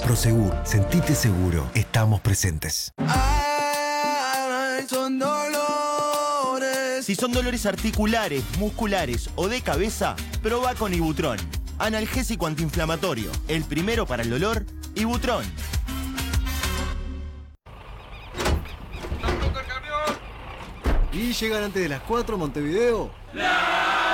Prosegur, sentite seguro. Estamos presentes. Son dolores. Si son dolores articulares, musculares o de cabeza, probá con Ibutron. Analgésico antiinflamatorio. El primero para el dolor, Ibutron. ¿Y llegan antes de las 4 Montevideo?